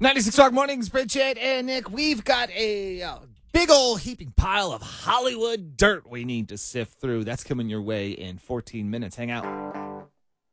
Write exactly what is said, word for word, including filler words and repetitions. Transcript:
ninety-six Rock Mornings, Bridget and Nick. We've got a uh, big old heaping pile of Hollywood dirt we need to sift through. That's coming your way in fourteen minutes. Hang out.